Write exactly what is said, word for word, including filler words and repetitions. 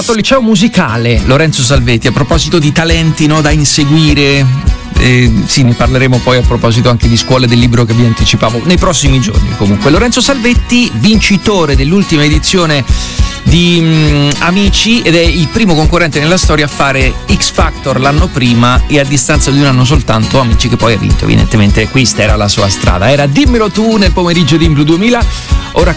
fatto il liceo musicale, Lorenzo Salvetti, a proposito di talenti, no, da inseguire. Eh, sì, ne parleremo poi a proposito anche di scuole del libro che vi anticipavo nei prossimi giorni. Comunque Lorenzo Salvetti, vincitore dell'ultima edizione di um, Amici, ed è il primo concorrente nella storia a fare X Factor l'anno prima e a distanza di un anno soltanto Amici, che poi ha vinto. Evidentemente questa era la sua strada, era Dimmelo tu nel pomeriggio di Blu duemila. Ora